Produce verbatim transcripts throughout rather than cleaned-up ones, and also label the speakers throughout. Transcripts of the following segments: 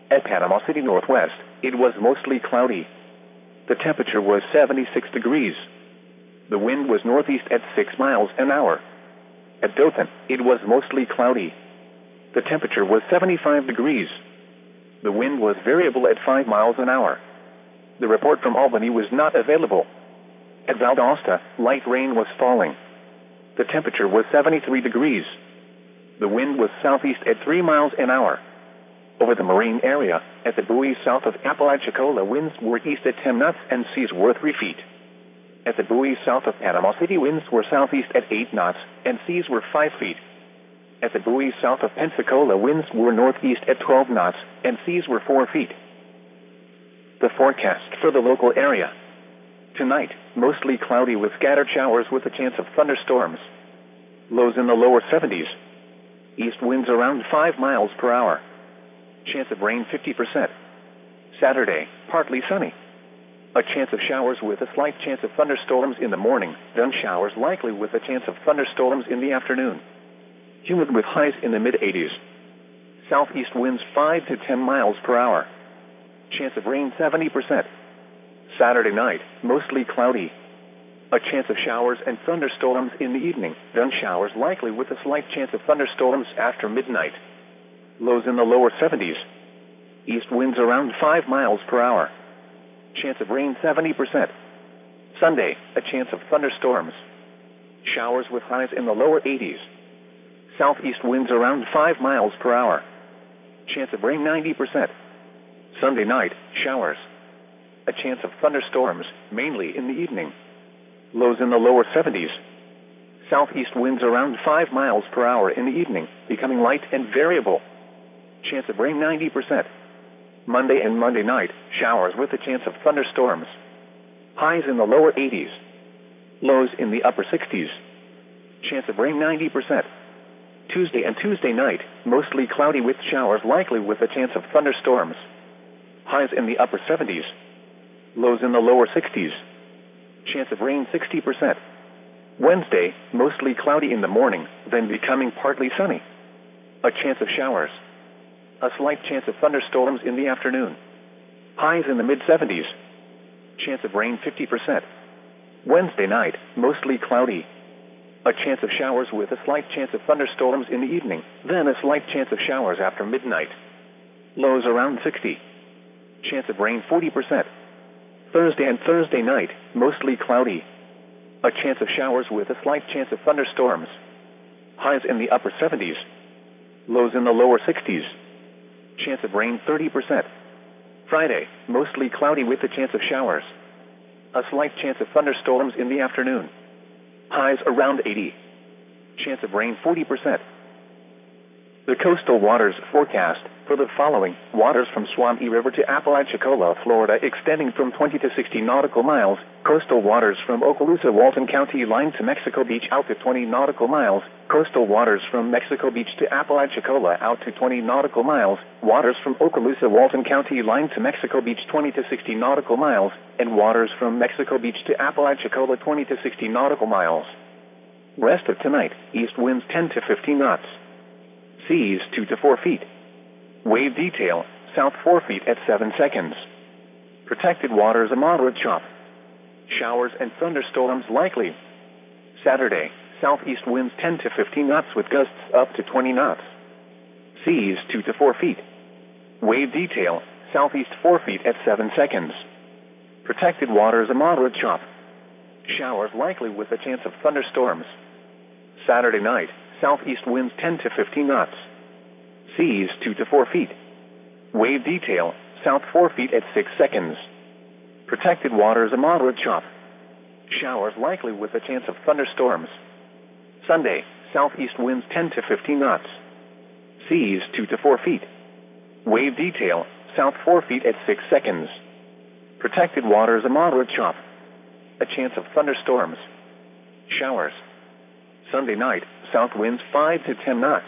Speaker 1: At Panama City Northwest, it was mostly cloudy. The temperature was seventy-six degrees. The wind was northeast at six miles an hour. At Dothan, it was mostly cloudy. The temperature was seventy-five degrees. The wind was variable at five miles an hour. The report from Albany was not available. At Valdosta, light rain was falling. The temperature was seventy-three degrees. The wind was southeast at three miles an hour. Over the marine area, at the buoy south of Apalachicola, winds were east at ten knots and seas were three feet. At the buoy south of Panama City, winds were southeast at eight knots and seas were five feet. At the buoy south of Pensacola, winds were northeast at twelve knots and seas were four feet. The forecast for the local area. Tonight, mostly cloudy with scattered showers with a chance of thunderstorms. Lows in the lower seventies. East winds around five miles per hour. Chance of rain fifty percent. Saturday, partly sunny. A chance of showers with a slight chance of thunderstorms in the morning, then showers likely with a chance of thunderstorms in the afternoon. Humid with highs in the mid-eighties. Southeast winds five to ten miles per hour. Chance of rain seventy percent. Saturday night, mostly cloudy. A chance of showers and thunderstorms in the evening, then showers likely with a slight chance of thunderstorms after midnight. Lows in the lower seventies. East winds around five miles per hour. Chance of rain seventy percent. Sunday, a chance of thunderstorms. Showers with highs in the lower eighties. Southeast winds around five miles per hour. Chance of rain ninety percent. Sunday night, showers. A chance of thunderstorms, mainly in the evening. Lows in the lower seventies. Southeast winds around five miles per hour in the evening, becoming light and variable. Chance of rain ninety percent. Monday and Monday night, showers with a chance of thunderstorms. Highs in the lower eighties. Lows in the upper sixties. Chance of rain ninety percent. Tuesday and Tuesday night, mostly cloudy with showers likely with a chance of thunderstorms. Highs in the upper seventies. Lows in the lower sixties. Chance of rain sixty percent. Wednesday, mostly cloudy in the morning, then becoming partly sunny. A chance of showers. A slight chance of thunderstorms in the afternoon. Highs in the mid-seventies. Chance of rain fifty percent. Wednesday night, mostly cloudy. A chance of showers with a slight chance of thunderstorms in the evening, then a slight chance of showers after midnight. Lows around sixty. Chance of rain forty percent. Thursday and Thursday night, mostly cloudy. A chance of showers with a slight chance of thunderstorms. Highs in the upper seventies. Lows in the lower sixties. Chance of rain thirty percent. Friday, mostly cloudy with a chance of showers. A slight chance of thunderstorms in the afternoon. Highs around eighty. Chance of rain forty percent. The coastal waters forecast for the following: waters from Suwannee River to Apalachicola, Florida, extending from twenty to sixty nautical miles. Coastal waters from Okaloosa, Walton County line to Mexico Beach out to twenty nautical miles. Coastal waters from Mexico Beach to Apalachicola out to twenty nautical miles. Waters from Okaloosa, Walton County line to Mexico Beach twenty to sixty nautical miles. And waters from Mexico Beach to Apalachicola twenty to sixty nautical miles. Rest of tonight, east winds ten to fifteen knots. Seas two to four feet. Wave detail, south four feet at seven seconds. Protected waters a moderate chop. Showers and thunderstorms likely. Saturday, southeast winds ten to fifteen knots with gusts up to twenty knots. Seas two to four feet. Wave detail, southeast four feet at seven seconds. Protected waters a moderate chop. Showers likely with a chance of thunderstorms. Saturday night, southeast winds ten to fifteen knots. Seas two to four feet. Wave detail, south four feet at six seconds. Protected waters a moderate chop. Showers likely with a chance of thunderstorms. Sunday, southeast winds ten to fifteen knots. Seas two to four feet. Wave detail, south four feet at six seconds. Protected waters a moderate chop. A chance of thunderstorms. Showers. Sunday night, south winds five to ten knots.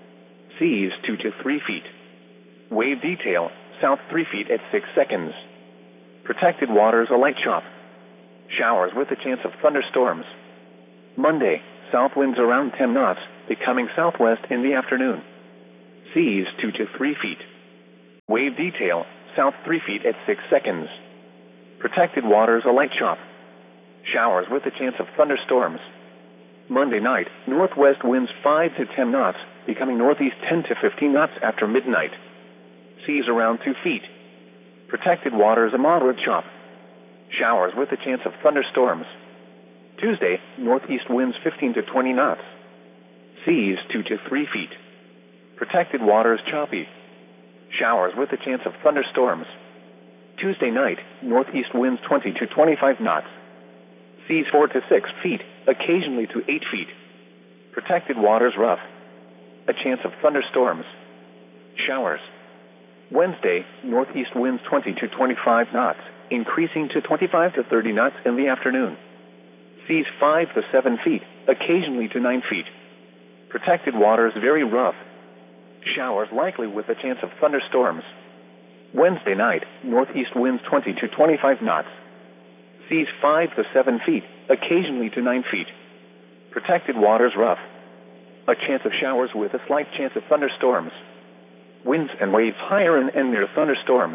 Speaker 1: Seas two to three feet. Wave detail, south three feet at six seconds. Protected waters a light chop. Showers with a chance of thunderstorms. Monday, south winds around ten knots, becoming southwest in the afternoon. Seas two to three feet. Wave wave detail, south three feet at six seconds. Protected waters a light chop. Showers with a chance of thunderstorms. Monday night, northwest winds five to ten knots, becoming northeast ten to fifteen knots after midnight. Seas around two feet. Protected waters a moderate chop. Showers with a chance of thunderstorms. Tuesday, northeast winds fifteen to twenty knots. Seas two to three feet. Protected waters choppy. Showers with a chance of thunderstorms. Tuesday night, northeast winds twenty to twenty-five knots. Seas four to six feet, occasionally to eight feet. Protected waters rough. A chance of thunderstorms. Showers. Wednesday, northeast winds twenty to twenty-five knots, increasing to twenty-five to thirty knots in the afternoon. Seas five to seven feet, occasionally to nine feet. Protected waters very rough. Showers likely with a chance of thunderstorms. Wednesday night, northeast winds twenty to twenty-five knots. Seas five to seven feet, occasionally to nine feet. Protected waters rough. A chance of showers with a slight chance of thunderstorms. Winds and waves higher and, and near thunderstorms.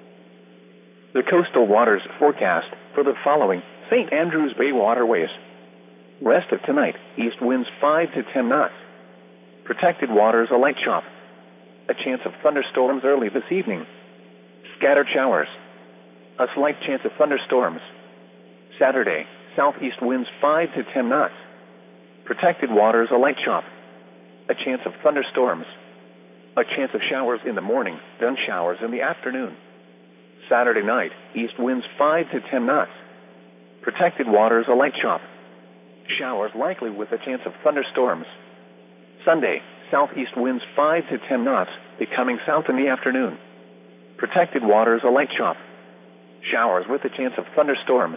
Speaker 1: The coastal waters forecast for the following Saint Andrews Bay waterways. Rest of tonight, east winds five to ten knots. Protected waters a light chop. A chance of thunderstorms early this evening. Scattered showers. A slight chance of thunderstorms. Saturday, southeast winds five to ten knots. Protected waters a light chop. A chance of thunderstorms. A chance of showers in the morning, then showers in the afternoon. Saturday night, east winds five to ten knots. Protected waters a light chop. Showers likely with a chance of thunderstorms. Sunday, southeast winds five to ten knots, becoming south in the afternoon. Protected waters a light chop. Showers with a chance of thunderstorms.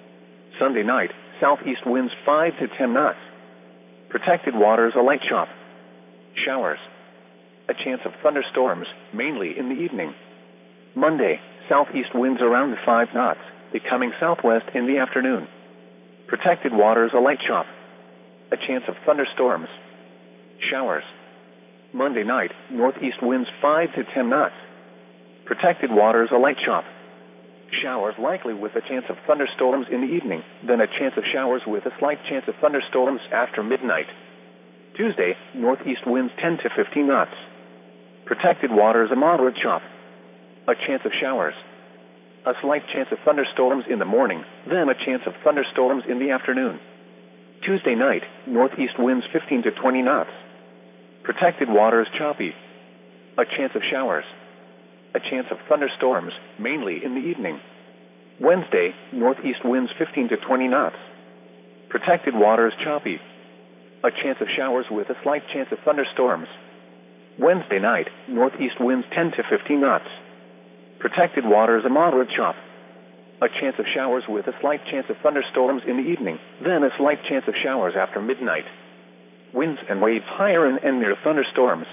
Speaker 1: Sunday night, southeast winds five to ten knots. Protected waters a light chop. Showers. A chance of thunderstorms, mainly in the evening. Monday, southeast winds around five knots, becoming southwest in the afternoon. Protected waters a light chop. A chance of thunderstorms. Showers. Monday night, northeast winds five to ten knots. Protected waters a light chop. Showers likely with a chance of thunderstorms in the evening, then a chance of showers with a slight chance of thunderstorms after midnight. Tuesday, northeast winds ten to fifteen knots. Protected waters a moderate chop. A chance of showers. A slight chance of thunderstorms in the morning, then a chance of thunderstorms in the afternoon. Tuesday night, northeast winds fifteen to twenty knots. Protected waters choppy. A chance of showers. A chance of thunderstorms, mainly in the evening. Wednesday, northeast winds fifteen to twenty knots. Protected waters choppy. A chance of showers with a slight chance of thunderstorms. Wednesday night, northeast winds ten to fifteen knots. Protected waters a moderate chop. A chance of showers with a slight chance of thunderstorms in the evening, then a slight chance of showers after midnight. Winds and waves higher and, and near thunderstorms.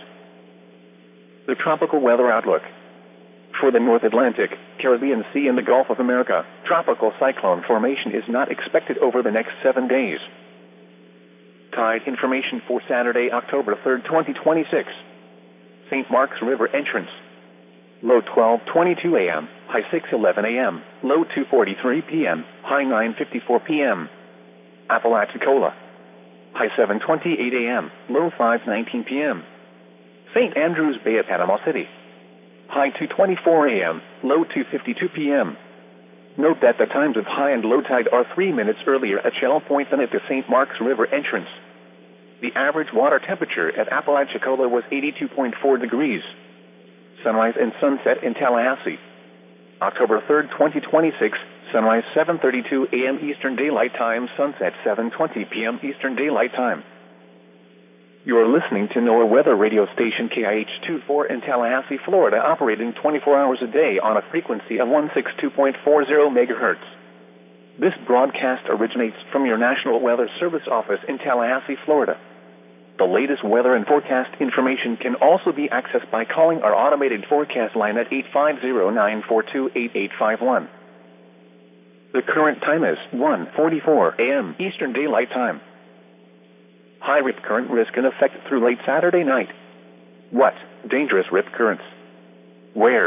Speaker 1: The tropical weather outlook. For the North Atlantic, Caribbean Sea, and the Gulf of America, tropical cyclone formation is not expected over the next seven days. Tide information for Saturday, October third, twenty twenty-six. Saint Mark's River entrance. Low twelve twenty-two a m, high six eleven a m, low two forty-three p m, high nine fifty-four p m Apalachicola. High seven twenty-eight a m, low five nineteen p m Saint Andrews Bay at Panama City. High two twenty-four a m, low two fifty-two p m Note that the times of high and low tide are three minutes earlier at Shell Point than at the Saint Mark's River entrance. The average water temperature at Apalachicola was eighty-two point four degrees. Sunrise and sunset in Tallahassee. October third, twenty twenty-six, sunrise seven thirty-two a m Eastern Daylight Time, sunset seven twenty p m Eastern Daylight Time. You are listening to NOAA Weather Radio Station K I H twenty-four in Tallahassee, Florida, operating twenty-four hours a day on a frequency of one sixty-two point four zero megahertz. This broadcast originates from your National Weather Service office in Tallahassee, Florida. The latest weather and forecast information can also be accessed by calling our automated forecast line at eight five zero, nine four two, eight eight five one. The current time is one forty-four a m Eastern Daylight Time. High rip current risk in effect through late Saturday night. What? Dangerous rip currents. Where?